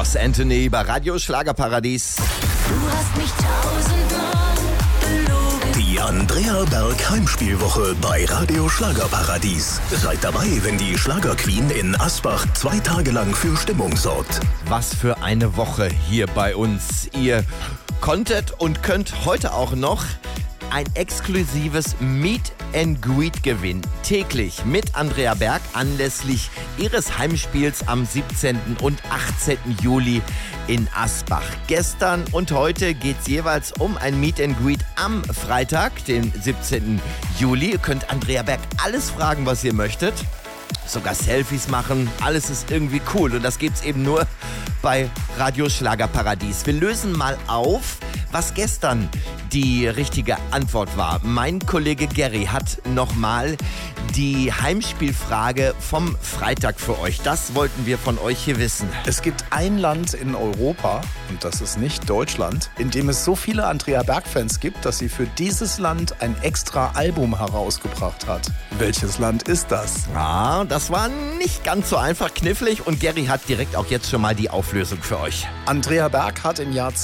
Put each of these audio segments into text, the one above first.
Ross Anthony bei Radio Schlagerparadies. Du hast mich tausendmal belogen. Die Andrea Berg Heimspielwoche bei Radio Schlagerparadies. Seid dabei, wenn die Schlagerqueen in Asbach 2 Tage lang für Stimmung sorgt. Was für eine Woche hier bei uns. Ihr konntet und könnt heute auch noch ein exklusives Meet and Greet gewinnen. Täglich mit Andrea Berg anlässlich ihres Heimspiels am 17. und 18. Juli in Asbach. Gestern und heute geht es jeweils um ein Meet and Greet am Freitag, den 17. Juli. Ihr könnt Andrea Berg alles fragen, was ihr möchtet. Sogar Selfies machen. Alles ist irgendwie cool. Und das gibt's eben nur bei Radio Schlagerparadies. Wir lösen mal auf, was gestern die richtige Antwort war. Mein Kollege Gary hat nochmal die Heimspielfrage vom Freitag für euch. Das wollten wir von euch hier wissen. Es gibt ein Land in Europa, und das ist nicht Deutschland, in dem es so viele Andrea Berg-Fans gibt, dass sie für dieses Land ein extra Album herausgebracht hat. Welches Land ist das? Ja, das war nicht ganz so einfach, knifflig, und Gary hat direkt auch jetzt schon mal die Auflösung für euch. Andrea Berg hat im Jahr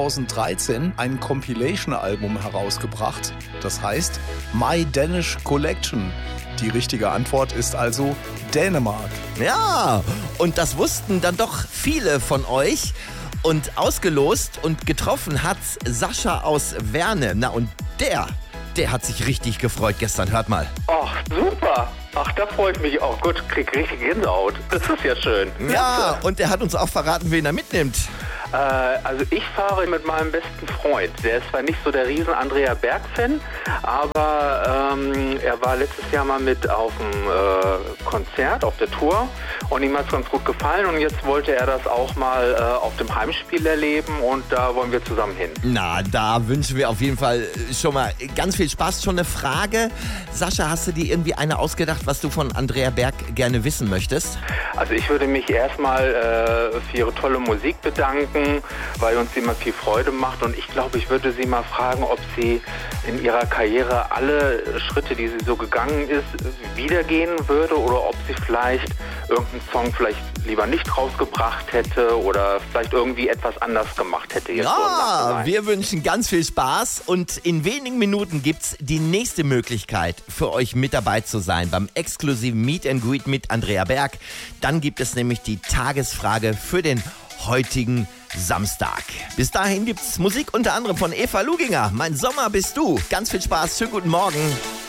2013 ein Compilation-Album herausgebracht. Das heißt My Danish Collection. Die richtige Antwort ist also Dänemark. Ja, und das wussten dann doch viele von euch. Und ausgelost und getroffen hat's Sascha aus Werne. Na, und der hat sich richtig gefreut gestern. Hört mal. Ach, super. Ach, da freue ich mich auch. Gut, krieg richtig Gänsehaut. Das ist ja schön. Ja, und der hat uns auch verraten, wen er mitnimmt. Also ich fahre mit meinem besten Freund. Der ist zwar nicht so der riesen Andrea Berg-Fan, aber er war letztes Jahr mal mit auf dem Konzert, auf der Tour, und ihm hat es ganz gut gefallen, und jetzt wollte er das auch mal auf dem Heimspiel erleben, und da wollen wir zusammen hin. Na, da wünschen wir auf jeden Fall schon mal ganz viel Spaß. Schon eine Frage. Sascha, hast du dir irgendwie eine ausgedacht, was du von Andrea Berg gerne wissen möchtest? Also ich würde mich erstmal für ihre tolle Musik bedanken, weil uns sie immer viel Freude macht, und ich glaube, ich würde sie mal fragen, ob sie in ihrer Karriere alle Schritte, die sie so gegangen ist, wiedergehen würde, oder ob sie vielleicht irgendeinen Song vielleicht lieber nicht rausgebracht hätte oder vielleicht irgendwie etwas anders gemacht hätte. Jetzt so im Ja, Nachhinein. wir wünschen ganz viel Spaß, und in wenigen Minuten gibt's die nächste Möglichkeit für euch mit dabei zu sein beim exklusiven Meet and Greet mit Andrea Berg. Dann gibt es nämlich die Tagesfrage für den heutigen Samstag. Bis dahin gibt's Musik unter anderem von Eva Luginger. Mein Sommer bist du. Ganz viel Spaß. Schönen guten Morgen.